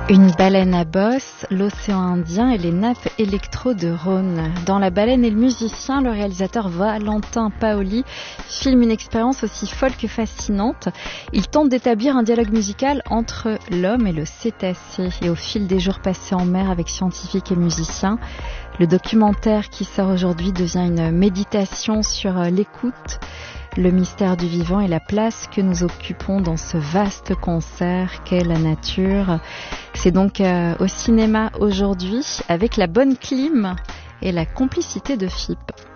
Une baleine à bosse, l'océan Indien et les nappes électro de Rhône. Dans La baleine et le musicien, le réalisateur Valentin Paoli filme une expérience aussi folle que fascinante. Il tente d'établir un dialogue musical entre l'homme et le cétacé. Et au fil des jours passés en mer avec scientifiques et musiciens, le documentaire qui sort aujourd'hui devient une méditation sur l'écoute, le mystère du vivant et la place que nous occupons dans ce vaste concert qu'est la nature. C'est donc au cinéma aujourd'hui avec la bonne clim et la complicité de FIP.